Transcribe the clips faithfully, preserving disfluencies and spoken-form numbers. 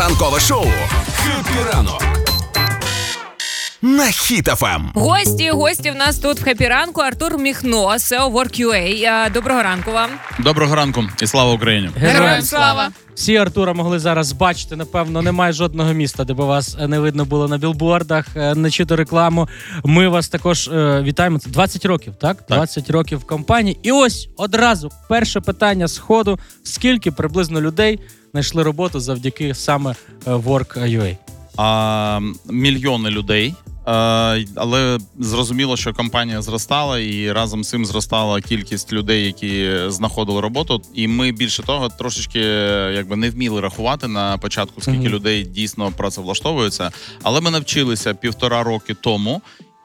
Ранкове шоу «Хеппі ранок» на Хіт еф ем. Гості, гості в нас тут в «Хеппі ранку». Артур Міхно, сео WorkUA. Доброго ранку вам. Доброго ранку і слава Україні. Героям слава. Всі Артура могли зараз бачити, напевно, немає жодного міста, де б вас не видно було на білбордах, не чути рекламу. Ми вас також е, вітаємо. Це двадцять років, так? так? двадцять років в компанії. І ось одразу перше питання з ходу. Скільки приблизно людей знайшли роботу завдяки саме WorkUA? А, мільйони людей. Uh, але зрозуміло, що компанія зростала, і разом з цим зростала кількість людей, які знаходили роботу. І ми, більше того, трошечки якби не вміли рахувати на початку, скільки mm-hmm. людей дійсно працевлаштовуються. Але ми навчилися півтора роки тому,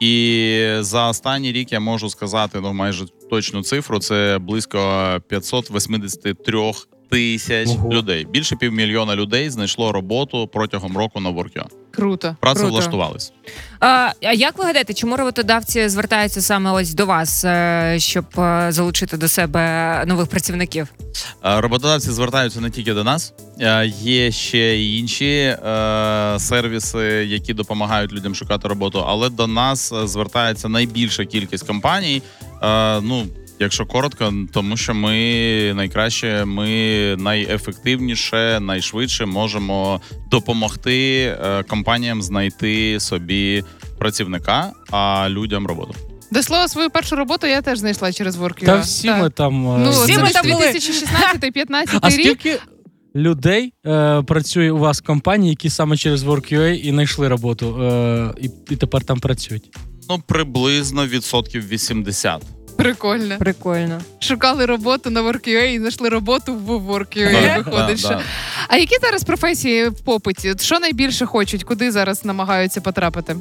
і за останній рік я можу сказати, ну, майже точну цифру, це близько п'ятсот вісімдесят три тисяч Ого. людей. Більше півмільйона людей знайшло роботу протягом року на WorkUA. Круто. Працевлаштувались. А, а як ви гадаєте, чому роботодавці звертаються саме ось до вас, щоб залучити до себе нових працівників? Роботодавці звертаються не тільки до нас. Є ще й інші е, сервіси, які допомагають людям шукати роботу, але до нас звертається найбільша кількість компаній. Е, ну, Якщо коротко, тому що ми найкраще, ми найефективніше, найшвидше можемо допомогти е, компаніям знайти собі працівника, а людям роботу. До слова, свою першу роботу я теж знайшла через WorkUA. Та всі так. ми там... Ну, всі ми там дві тисячі шістнадцятий п'ятнадцятий А рік. скільки людей е, працює у вас в компанії, які саме через WorkUA і знайшли роботу, е, і, і тепер там працюють? Ну, приблизно відсотків вісімдесят. Прикольно. Прикольно. Шукали роботу на WorkUA і знайшли роботу в WorkUA, Да, виходить. да, да. А які зараз професії в попиті? Що найбільше хочуть? Куди зараз намагаються потрапити?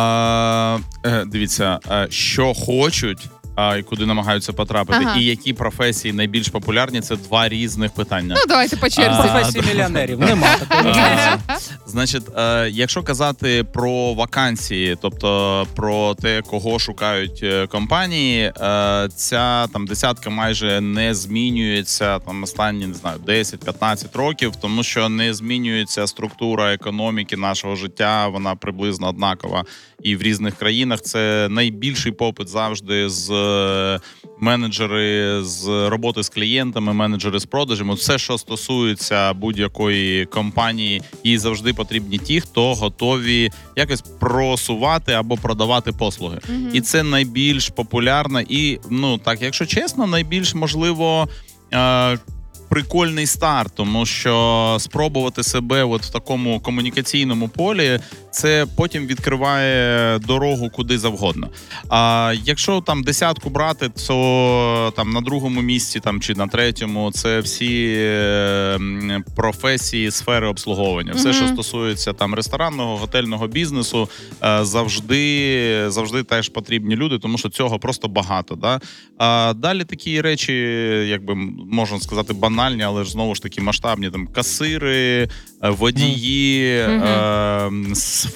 А, е, дивіться, е, що хочуть, а і куди намагаються потрапити, Ага. і які професії найбільш популярні, це два різних питання. Ну, давайте по черзі. А, Професії мільйонерів. Нема такого. А, Значить, е, якщо казати про вакансії, тобто про те, кого шукають е, компанії, е, ця там десятка майже не змінюється там останні, не знаю, десять-п'ятнадцять років, тому що не змінюється структура економіки нашого життя, вона приблизно однакова і в різних країнах. Це найбільший попит завжди з е, менеджери з роботи з клієнтами, менеджери з продажами. Все, що стосується будь-якої компанії, їй завжди потрібні ті, хто готові якось просувати або продавати послуги. Mm-hmm. І це найбільш популярно і, ну так, якщо чесно, найбільш, можливо, е- прикольний старт, тому що спробувати себе от в такому комунікаційному полі, це потім відкриває дорогу куди завгодно. А якщо там десятку брати, то там на другому місці там чи на третьому це всі е, професії сфери обслуговування. Все, mm-hmm. що стосується там ресторанного, готельного бізнесу, е, завжди, завжди теж потрібні люди, тому що цього просто багато. Да? А далі такі речі, якби можна сказати, банальні, але ж знову ж таки масштабні, там касири, водії, mm-hmm. е,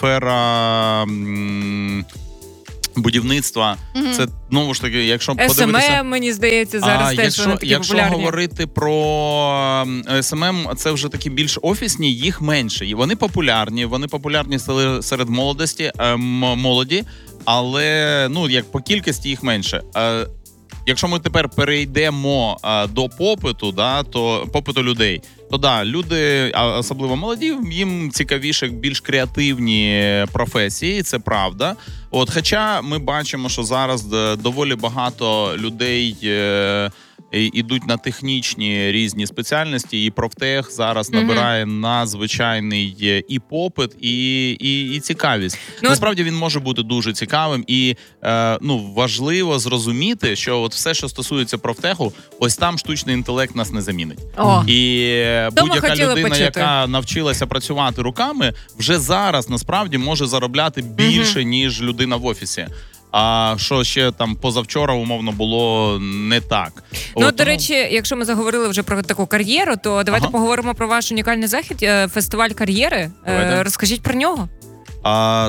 сфера м, будівництва. Mm-hmm. Це, знову ж таки, якщо подивитися... ес ем ем, мені здається, зараз а, теж якщо, вони такі якщо популярні. Якщо говорити про ес ем ем, це вже такі більш офісні, їх менше. І вони популярні, вони популярні серед молодості, е, молоді, але, ну, як по кількості їх менше. Е, Якщо ми тепер перейдемо а, до попиту, да, то попиту людей, то да, люди, а особливо молоді, їм цікавіше більш креативні професії, це правда. От, хоча ми бачимо, що зараз доволі багато людей е, ідуть на технічні різні спеціальності, і профтех зараз mm-hmm. набирає надзвичайний і попит, і, і, і цікавість. Ну, насправді він може бути дуже цікавим, і е, ну, важливо зрозуміти, що от все, що стосується профтеху, ось там штучний інтелект нас не замінить. О. І будь-яка людина, почути. яка навчилася працювати руками, вже зараз насправді може заробляти більше, mm-hmm. ніж людина в офісі. А що ще там позавчора, умовно, було не так. Ну, От, до речі, якщо ми заговорили вже про таку кар'єру, то давайте ага. поговоримо про ваш унікальний захід, фестиваль кар'єри. Давайте. Розкажіть про нього. А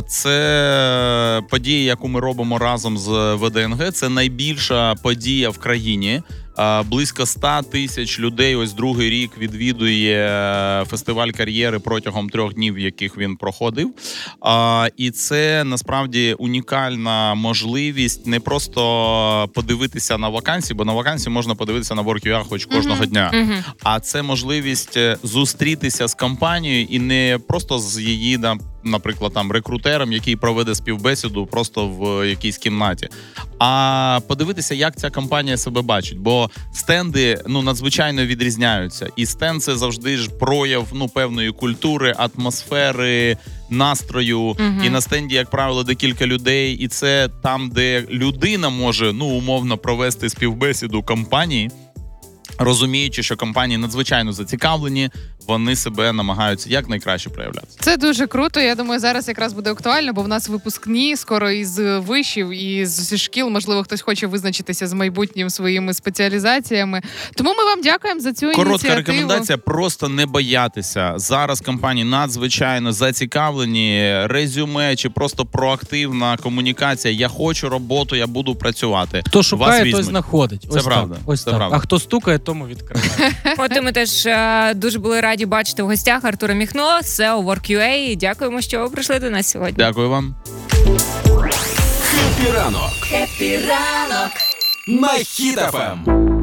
це подія, яку ми робимо разом з ВДНГ. Це найбільша подія в країні. Е, близько ста тисяч людей ось другий рік відвідує фестиваль кар'єри протягом трьох днів, в яких він проходив. Е, і це насправді унікальна можливість не просто подивитися на вакансії, бо на вакансії можна подивитися на WorkUA хоч кожного Мгм. дня. Мгм. А це можливість зустрітися з компанією і не просто з її, да, наприклад, там рекрутером, який проведе співбесіду просто в якійсь кімнаті, а подивитися, як ця компанія себе бачить. Бо стенди ну надзвичайно відрізняються. І стенд — це завжди ж прояв ну певної культури, атмосфери, настрою. Мгм. І на стенді, як правило, декілька людей. І це там, де людина може ну умовно провести співбесіду компанії, розуміючи, що компанії надзвичайно зацікавлені, вони себе намагаються якнайкраще проявляти. Це дуже круто. Я думаю, зараз якраз буде актуально, бо в нас випускні скоро із вишів і з шкіл. Можливо, хтось хоче визначитися з майбутнім своїми спеціалізаціями. Тому ми вам дякуємо за цю Коротка ініціативу. рекомендація: просто не боятися. Зараз компанії надзвичайно зацікавлені. Резюме чи просто проактивна комунікація. Я хочу роботу, я буду працювати. Хто Вас шукає, той візьмуть. знаходить. Це Ось правда, Так. Ось це так. правда. А хто стукає, тому відкриває. От і ми теж е, дуже були раді бачити в гостях Артура Міхно, сео WorkUA. Дякуємо, що ви прийшли до нас сьогодні. Дякую вам. Хеппі ранок. Хеппі ранок. На Хіт еф ем.